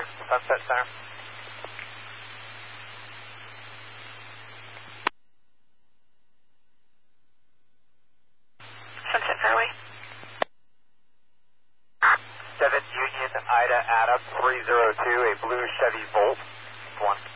traffic from Sunset Center. Sunset Fairway. 7 Union Ida Adam 302, a blue Chevy Volt. 1.